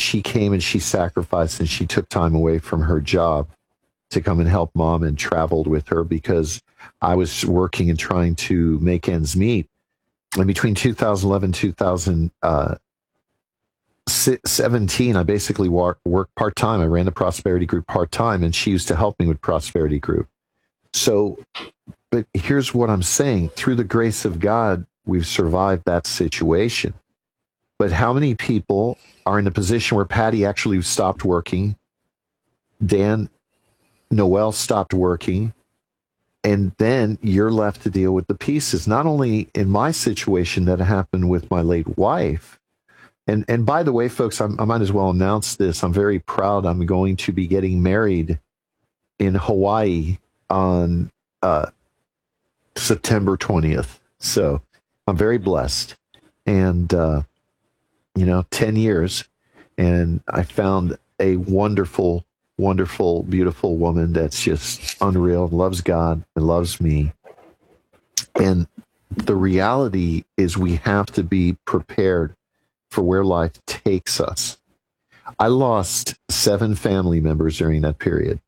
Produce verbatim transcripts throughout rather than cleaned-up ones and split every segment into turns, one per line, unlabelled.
she came and she sacrificed and she took time away from her job to come and help mom and traveled with her because I was working and trying to make ends meet. And between two thousand eleven and two thousand seventeen, I basically worked work part-time. I ran the Prosperity Group part-time, and she used to help me with Prosperity Group. So, but here's what I'm saying. Through the grace of God, we've survived that situation. But how many people are in a position where Patty actually stopped working, Dan, Noel stopped working, and then you're left to deal with the pieces? Not only in my situation that happened with my late wife, and and by the way, folks, I'm, I might as well announce this. I'm very proud. I'm going to be getting married in Hawaii on uh, September twentieth. So I'm very blessed. And, uh, you know, ten years, and I found a wonderful, wonderful, beautiful woman that's just unreal, loves God and loves me. And the reality is we have to be prepared for where life takes us. I lost seven family members during that period.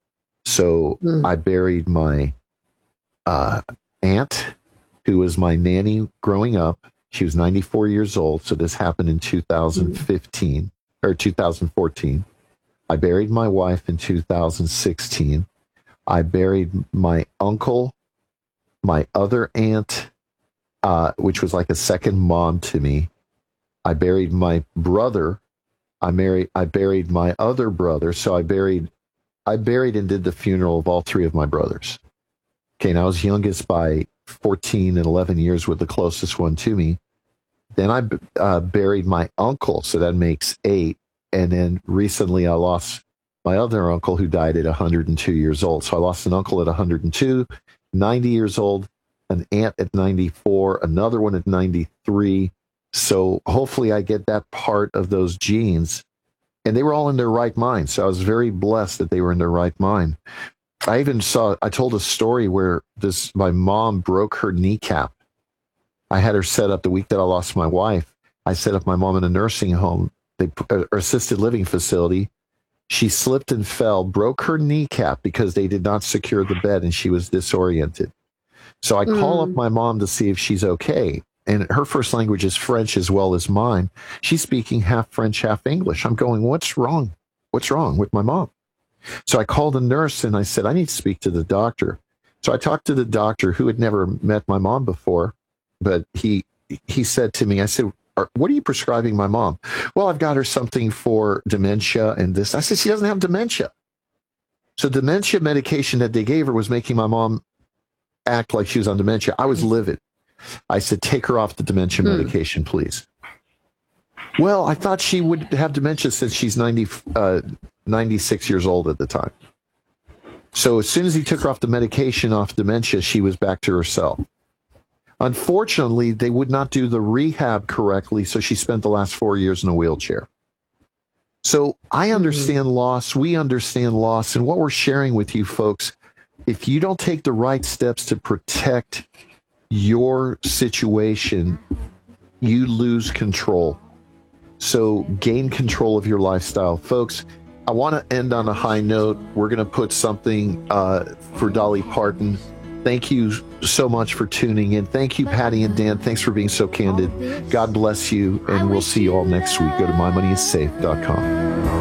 So mm. I buried my uh, aunt, who was my nanny growing up. She was ninety-four years old. So this happened in two thousand fifteen mm. or two thousand fourteen. I buried my wife in two thousand sixteen. I buried my uncle, my other aunt, uh, which was like a second mom to me. I buried my brother. I married. I buried my other brother. So I buried, I buried and did the funeral of all three of my brothers. Okay, and I was youngest by fourteen and eleven years with the closest one to me. Then I uh, buried my uncle, so that makes eight. And then recently I lost my other uncle who died at one hundred two years old. So I lost an uncle at one hundred two, ninety years old, an aunt at ninety-four, another one at ninety-three. So hopefully I get that part of those genes. And they were all in their right mind. So I was very blessed that they were in their right mind. I even saw, I told a story where this, my mom broke her kneecap. I had her set up the week that I lost my wife. I set up my mom in a nursing home, they, uh, assisted living facility. She slipped and fell, broke her kneecap because they did not secure the bed and she was disoriented. So I mm. call up my mom to see if she's okay. And her first language is French as well as mine. She's speaking half French, half English. I'm going, what's wrong? What's wrong with my mom? So I called a nurse and I said, I need to speak to the doctor. So I talked to the doctor who had never met my mom before, but he he said to me, I said, what are you prescribing my mom? Well, I've got her something for dementia and this. I said, she doesn't have dementia. So dementia medication that they gave her was making my mom act like she was on dementia. I was livid. I said, take her off the dementia hmm. medication, please. Well, I thought she would have dementia since she's ninety, uh, ninety-six years old at the time. So as soon as he took her off the medication, off dementia, she was back to herself. Unfortunately, they would not do the rehab correctly, so she spent the last four years in a wheelchair. So I understand mm-hmm. loss. We understand loss. And what we're sharing with you folks, if you don't take the right steps to protect your situation, you lose control. So gain control of your lifestyle. Folks, I want to end on a high note. We're going to put something uh, for Dolly Parton. Thank you so much for tuning in. Thank you, Patty and Dan. Thanks for being so candid. God bless you, and we'll see you all next week. Go to my money is safe dot com.